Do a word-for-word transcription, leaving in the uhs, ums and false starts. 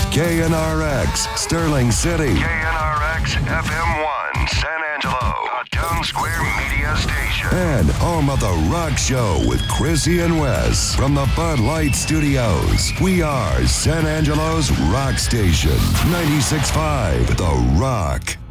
K N R X, Sterling City. K N R X F M one, San Angelo, a Town Square media station. And home of The Rock Show with Chrissy and Wes. From the Bud Light Studios, we are San Angelo's rock station. ninety-six point five The Rock.